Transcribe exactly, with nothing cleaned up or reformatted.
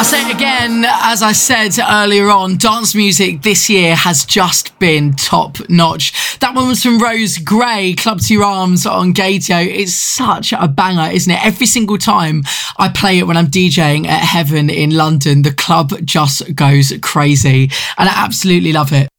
Say it again, as I said earlier on, dance music this year has just been top notch. That one was from Rose Gray, Club to Your Arms on Gadio. It's such a banger, isn't it? Every single time I play it when I'm DJing at Heaven in London, the club just goes crazy, and I absolutely love it.